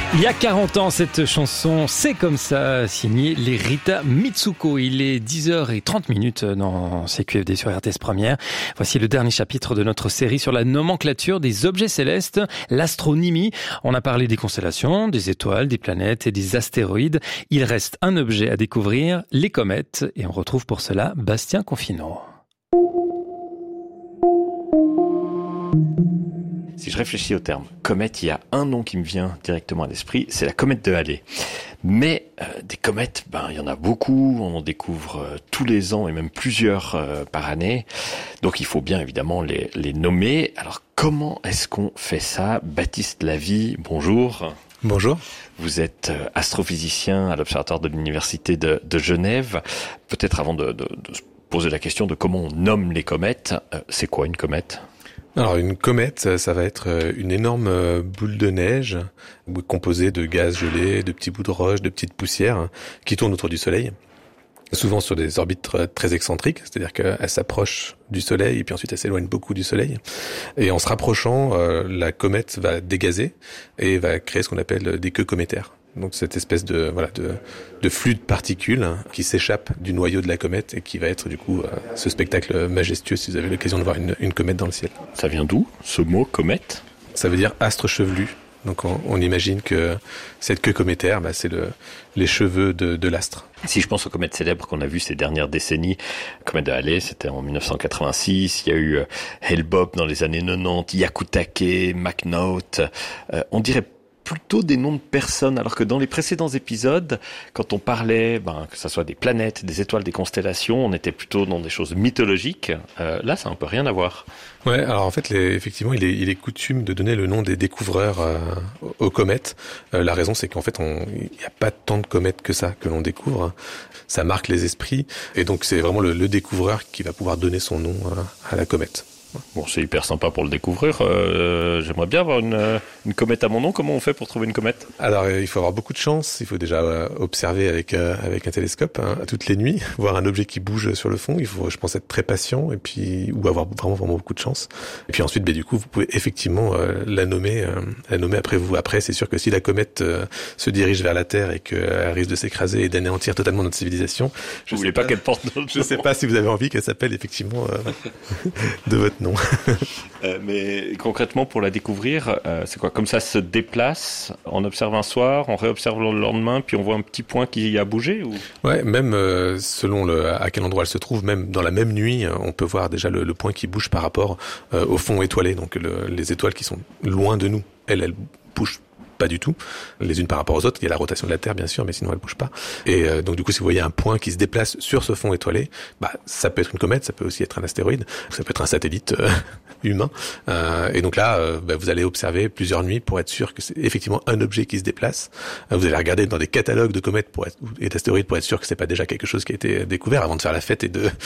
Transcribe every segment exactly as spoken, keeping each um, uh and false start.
Il y a quarante ans, cette chanson, c'est comme ça, signée les Rita Mitsuko. Il est dix heures trente dans C Q F D sur R T S Première. Voici le dernier chapitre de notre série sur la nomenclature des objets célestes, l'astronymie. On a parlé des constellations, des étoiles, des planètes et des astéroïdes. Il reste un objet à découvrir, les comètes. Et on retrouve pour cela Bastien Confinot. Si je réfléchis au terme comète, il y a un nom qui me vient directement à l'esprit, c'est la comète de Halley. Mais euh, des comètes, ben il y en a beaucoup, on en découvre euh, tous les ans et même plusieurs euh, par année. Donc il faut bien évidemment les, les nommer. Alors comment est-ce qu'on fait ça? Baptiste Lavie, bonjour. Bonjour. Vous êtes astrophysicien à l'Observatoire de l'Université de, de Genève. Peut-être avant de, de, de se poser la question de comment on nomme les comètes, euh, c'est quoi une comète? Alors une comète, ça va être une énorme boule de neige composée de gaz gelé, de petits bouts de roche, de petites poussières qui tournent autour du Soleil, souvent sur des orbites très excentriques, c'est-à-dire qu'elle s'approche du Soleil et puis ensuite elle s'éloigne beaucoup du Soleil. Et en se rapprochant, la comète va dégazer et va créer ce qu'on appelle des queues cométaires. Donc cette espèce de voilà de, de flux de particules hein, qui s'échappe du noyau de la comète et qui va être du coup euh, ce spectacle majestueux si vous avez l'occasion de voir une, une comète dans le ciel. Ça vient d'où ce mot comète? Ça veut dire astre chevelu. Donc on, on imagine que cette queue cométaire, bah, c'est le, les cheveux de, de l'astre. Si je pense aux comètes célèbres qu'on a vues ces dernières décennies, la comète de Halley, c'était en dix-neuf cent quatre-vingt-six, il y a eu euh, Hale-Bopp dans les années quatre-vingt-dix, Hyakutake, McNaught, euh, on dirait plutôt des noms de personnes, alors que dans les précédents épisodes, quand on parlait, ben, que ça soit des planètes, des étoiles, des constellations, on était plutôt dans des choses mythologiques. Euh, là, ça n'a un peu rien à voir. Ouais, alors en fait, les, effectivement, il est, il est coutume de donner le nom des découvreurs euh, aux comètes. Euh, la raison, c'est qu'en fait, on, il n'y a pas tant de comètes que ça que l'on découvre. Ça marque les esprits, et donc c'est vraiment le, le découvreur qui va pouvoir donner son nom à, à la comète. Bon, c'est hyper sympa pour le découvrir. Euh, j'aimerais bien avoir une, une comète à mon nom. Comment on fait pour trouver une comète? Alors, euh, il faut avoir beaucoup de chance. Il faut déjà euh, observer avec euh, avec un télescope hein, toutes les nuits, voir un objet qui bouge sur le fond. Il faut, je pense, être très patient et puis ou avoir vraiment vraiment beaucoup de chance. Et puis ensuite, ben du coup, vous pouvez effectivement euh, la nommer, euh, la nommer après vous. Après, c'est sûr que si la comète euh, se dirige vers la Terre et qu'elle risque de s'écraser et d'anéantir totalement notre civilisation, je ne voulais pas, pas qu'elle porte notre nom. Je sais pas si vous avez envie qu'elle s'appelle effectivement euh, de votre nom. euh, mais concrètement, pour la découvrir, euh, c'est quoi? Comme ça se déplace, on observe un soir, on réobserve le lendemain, puis on voit un petit point qui a bougé ou... Ouais, même euh, selon le, à quel endroit elle se trouve, même dans la même nuit, on peut voir déjà le, le point qui bouge par rapport euh, au fond étoilé. Donc le, les étoiles qui sont loin de nous, elles, elles bougent pas du tout, les unes par rapport aux autres. Il y a la rotation de la Terre, bien sûr, mais sinon elle bouge pas. Et euh, donc du coup, si vous voyez un point qui se déplace sur ce fond étoilé, bah ça peut être une comète, ça peut aussi être un astéroïde, ça peut être un satellite euh, humain. Euh, et donc là, euh, bah, vous allez observer plusieurs nuits pour être sûr que c'est effectivement un objet qui se déplace. Euh, vous allez regarder dans des catalogues de comètes pour être, et d'astéroïdes pour être sûr que c'est pas déjà quelque chose qui a été découvert avant de faire la fête et de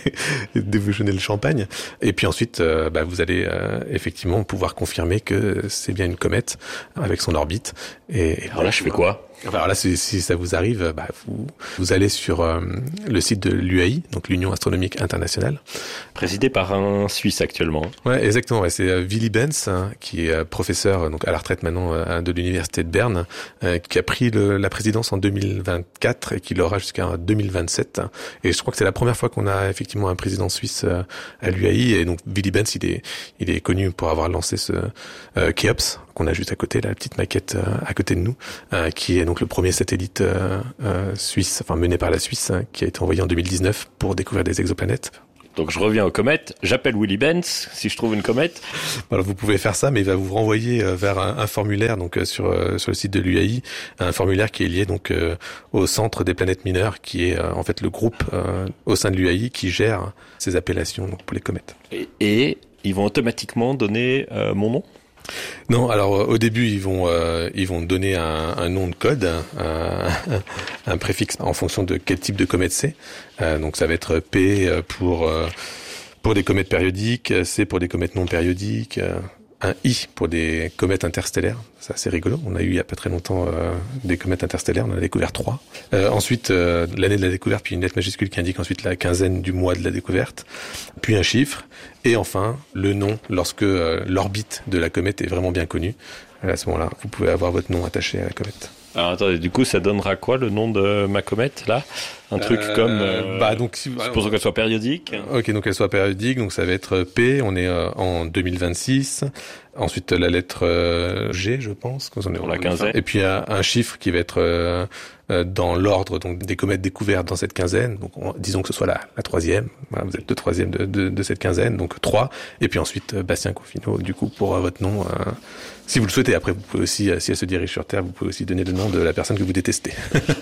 de vous jeûner le champagne. Et puis ensuite, euh, bah, vous allez euh, effectivement pouvoir confirmer que c'est bien une comète avec son orbite. Et, et alors là, je fais quoi? Alors là, si, si ça vous arrive, bah, vous, vous allez sur euh, le site de l'U A I, donc l'Union Astronomique Internationale. Présidé par un Suisse actuellement. Ouais, exactement. Ouais, c'est euh, Willy Benz, hein, qui est euh, professeur donc à la retraite maintenant euh, de l'Université de Berne, euh, qui a pris le, la présidence en deux mille vingt-quatre et qui l'aura jusqu'à deux mille vingt-sept. Et je crois que c'est la première fois qu'on a effectivement un président suisse euh, à l'U A I. Et donc Willy Benz, il est, il est connu pour avoir lancé ce euh, Khéops, qu'on a juste à côté, la petite maquette euh, à côté de nous, euh, qui est donc le premier satellite euh, euh, suisse, enfin mené par la Suisse, hein, qui a été envoyé en deux mille dix-neuf pour découvrir des exoplanètes. Donc je reviens aux comètes, j'appelle Willy Benz si je trouve une comète. Alors vous pouvez faire ça, mais il va vous renvoyer vers un, un formulaire donc sur euh, sur le site de l'U A I, un formulaire qui est lié donc euh, au Centre des planètes mineures, qui est euh, en fait le groupe euh, au sein de l'U A I qui gère ces appellations donc, pour les comètes. Et, et ils vont automatiquement donner euh, mon nom? Non, alors euh, au début ils vont euh, ils vont donner un, un nom de code, un, un préfixe en fonction de quel type de comète c'est. Euh, donc ça va être P pour euh, pour des comètes périodiques, C pour des comètes non périodiques, euh, un I pour des comètes interstellaires. C'est assez rigolo. On a eu il y a pas très longtemps euh, des comètes interstellaires. On en a découvert trois. Euh, ensuite, euh, l'année de la découverte, puis une lettre majuscule qui indique ensuite la quinzaine du mois de la découverte. Puis un chiffre. Et enfin, le nom lorsque euh, l'orbite de la comète est vraiment bien connue. à ce moment-là, vous pouvez avoir votre nom attaché à la comète. Alors attendez, du coup, ça donnera quoi le nom de ma comète là ? Un truc euh, comme. Euh, bah donc, si, supposons qu'elle soit périodique. Ok, donc elle soit périodique, donc ça va être P. On est euh, en deux mille vingt-six. Ensuite la lettre euh, G, je pense. On est pour la quinzaine. Et puis un, un chiffre qui va être euh, euh, dans l'ordre donc des comètes découvertes dans cette quinzaine. Donc on, disons que ce soit la, la troisième. Voilà, vous êtes le troisième de, de, de cette quinzaine, donc trois. Et puis ensuite euh, Bastien Confino, du coup pour euh, votre nom. Euh, si vous le souhaitez. Après, vous pouvez aussi, si elle se dirige sur Terre, vous pouvez aussi donner le nom de la personne que vous détestez.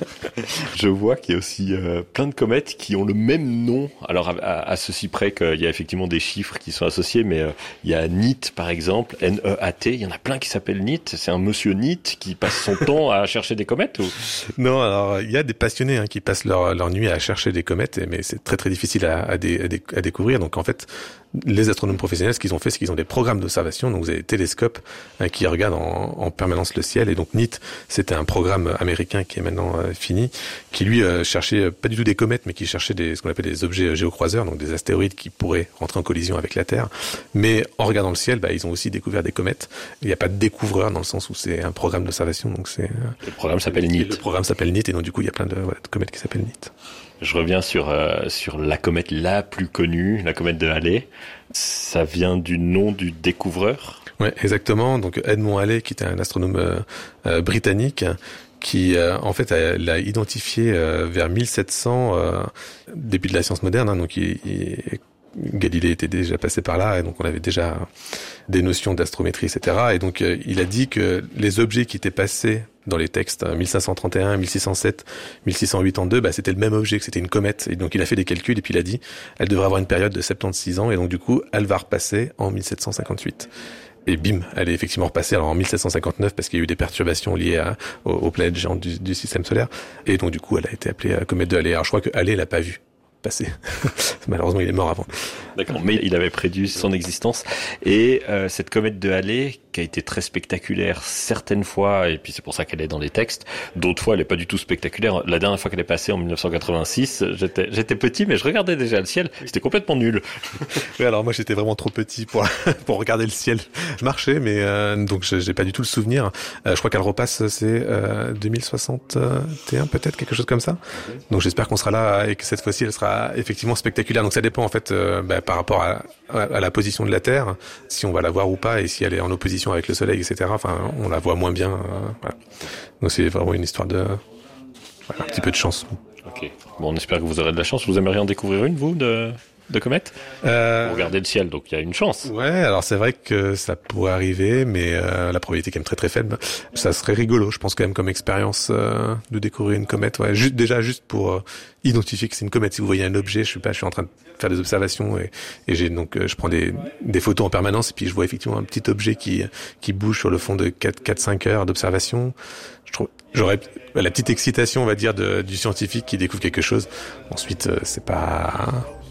Je vois qu'il y a aussi euh, plein de comètes qui ont le même nom. Alors à, à, à ceci près qu'il y a effectivement des chiffres qui sont associés, mais euh, il y a N I T par exemple, N E A T. Il y en a plein qui s'appellent N I T. C'est un monsieur N I T qui passe son temps à chercher des comètes ou... Non, alors il y a des passionnés hein, qui passent leur, leur nuit à chercher des comètes, mais c'est très très difficile à, à, dé, à, dé, à découvrir. Donc en fait, les astronomes professionnels, ce qu'ils ont fait, c'est qu'ils ont des programmes d'observation. Donc vous avez des télescopes hein, qui regardent en, en permanence le ciel. Et donc N I T, c'était un programme américain qui est maintenant euh, fini, qui lui euh, cherchait euh, pas du tout des comètes, mais qui cherchait des, ce qu'on appelle des objets géocroiseurs, donc des astéroïdes qui pourraient rentrer en collision avec la Terre. Mais en regardant le ciel, bah, ils ont aussi découvert des comètes. Il n'y a pas de découvreur dans le sens où c'est un programme d'observation. Donc c'est euh, le programme s'appelle N I T. Le programme s'appelle N I T, et donc du coup il y a plein de, voilà, de comètes qui s'appellent N I T. Je reviens sur euh, sur la comète la plus connue, la comète de Halley. Ça vient du nom du découvreur. Ouais, exactement. Donc Edmond Halley, qui était un astronome euh, euh, britannique, qui euh, en fait a, l'a identifié euh, vers mille sept cents, euh, début de la science moderne. Hein, donc il, il, Galilée était déjà passé par là, et donc on avait déjà des notions d'astrométrie, et cetera. Et donc euh, il a dit que les objets qui étaient passés dans les textes mille cinq cent trente et un, mille six cent sept, mille six cent quatre-vingt-deux, bah c'était le même objet, que c'était une comète. Et donc il a fait des calculs et puis il a dit elle devrait avoir une période de soixante-seize ans, et donc du coup elle va repasser en mille sept cent cinquante-huit. Et bim, elle est effectivement repassée alors en mille sept cent cinquanteneuf parce qu'il y a eu des perturbations liées à, aux, aux planètes géantes du, du système solaire. Et donc du coup elle a été appelée comète de Halley. Alors je crois que Halley l'a pas vue passer. Malheureusement, il est mort avant. D'accord, mais il avait prédit son existence. Et euh, cette comète de Halley, qui a été très spectaculaire certaines fois, et puis c'est pour ça qu'elle est dans les textes, d'autres fois elle est pas du tout spectaculaire. La dernière fois qu'elle est passée en dix-neuf cent quatre-vingt-six, j'étais, j'étais petit, mais je regardais déjà le ciel, c'était complètement nul. Oui, alors moi j'étais vraiment trop petit pour pour regarder le ciel. Je marchais, mais euh, donc j'ai pas du tout le souvenir. Euh, je crois qu'elle repasse, c'est euh, deux mille soixante et un peut-être, quelque chose comme ça. Donc j'espère qu'on sera là et que cette fois-ci elle sera effectivement spectaculaire. Donc ça dépend en fait euh, bah, par rapport à, à la position de la Terre, si on va la voir ou pas, et si elle est en opposition avec le Soleil, et cetera. Enfin, on la voit moins bien. Euh, voilà. Donc c'est vraiment une histoire de voilà, un petit peu de chance. Ok. Bon, on espère que vous aurez de la chance. Vous aimeriez en découvrir une, vous, de de comètes euh... Vous regardez le ciel, donc il y a une chance. Ouais, alors c'est vrai que ça pourrait arriver, mais euh, la probabilité est quand même très très faible. Ça serait rigolo, je pense, quand même, comme expérience euh, de découvrir une comète. Ouais, juste, déjà juste pour euh, identifier que c'est une comète. Si vous voyez un objet, je suis pas, je suis en train de faire des observations et, et j'ai donc euh, je prends des des photos en permanence et puis je vois effectivement un petit objet qui qui bouge sur le fond de quatre cinq heures d'observation. Je trouve j'aurais la petite excitation, on va dire, de, du scientifique qui découvre quelque chose. Ensuite, euh, c'est pas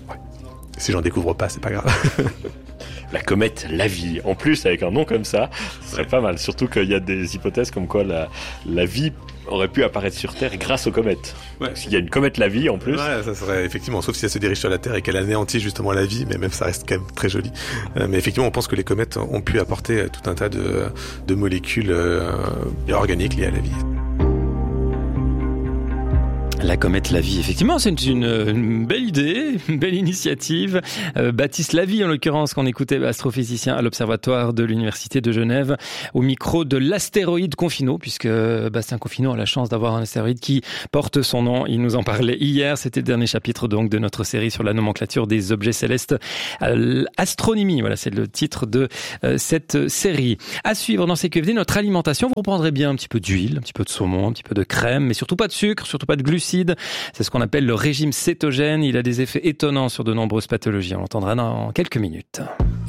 si j'en découvre pas, c'est pas grave. La comète Lavie, en plus avec un nom comme ça, ce serait pas mal. Surtout qu'il y a des hypothèses comme quoi la, la vie aurait pu apparaître sur Terre grâce aux comètes. Ouais. S'il y a une comète Lavie en plus. Ouais, ça serait effectivement, sauf si elle se dirige sur la Terre et qu'elle anéantit justement la vie, mais même ça reste quand même très joli. Euh, mais effectivement, on pense que les comètes ont pu apporter tout un tas de, de molécules euh, organiques liées à la vie. La comète Lavie, effectivement, c'est une, une belle idée, une belle initiative. Euh, Baptiste Lavie, en l'occurrence, qu'on écoutait, astrophysicien à l'Observatoire de l'Université de Genève, au micro de l'astéroïde Confino, puisque Bastien Confino a la chance d'avoir un astéroïde qui porte son nom. Il nous en parlait hier. C'était le dernier chapitre donc de notre série sur la nomenclature des objets célestes. Euh, Astronomie, voilà, c'est le titre de euh, cette série. À suivre dans C Q F D, notre alimentation. Vous reprendrez bien un petit peu d'huile, un petit peu de saumon, un petit peu de crème, mais surtout pas de sucre, surtout pas de glucides. C'est ce qu'on appelle le régime cétogène. Il a des effets étonnants sur de nombreuses pathologies. On l'entendra dans quelques minutes.